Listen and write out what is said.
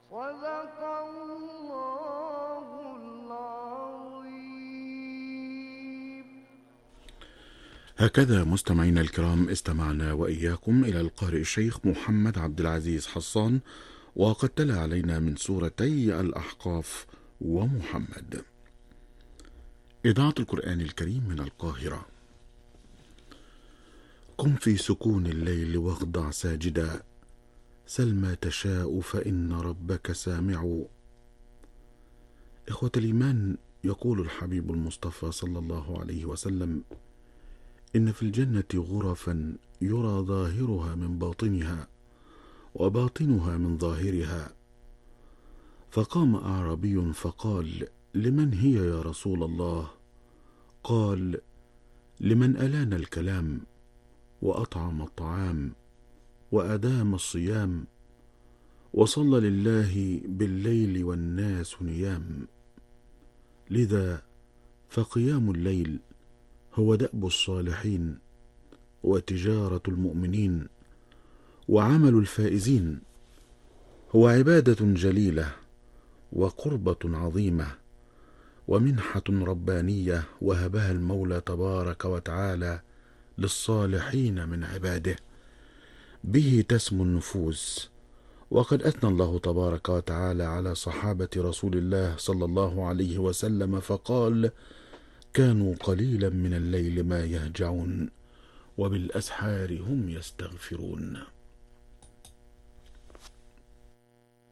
صدق الله العظيم. هكذا مستمعينا الكرام استمعنا وإياكم إلى القارئ الشيخ محمد عبد العزيز حصان، وقد تلا علينا من سورتي الأحقاف ومحمد. إذاعة القرآن الكريم من القاهرة. قم في سكون الليل واخضع ساجدا، سل ما تشاء فإن ربك سامع. إخوة الإيمان، يقول الحبيب المصطفى صلى الله عليه وسلم: إن في الجنة غرفا يرى ظاهرها من باطنها وباطنها من ظاهرها. فقام أعرابي فقال: لمن هي يا رسول الله؟ قال: لمن ألان الكلام وأطعم الطعام وأدام الصيام وصلى لله بالليل والناس نيام. لذا فقيام الليل هو دأب الصالحين وتجارة المؤمنين وعمل الفائزين، هو عبادة جليلة وقربة عظيمة ومنحة ربانية وهبها المولى تبارك وتعالى للصالحين من عباده، به تسمو النفوس. وقد أثنى الله تبارك وتعالى على صحابة رسول الله صلى الله عليه وسلم فقال: كانوا قليلا من الليل ما يهجعون وبالأسحار هم يستغفرون.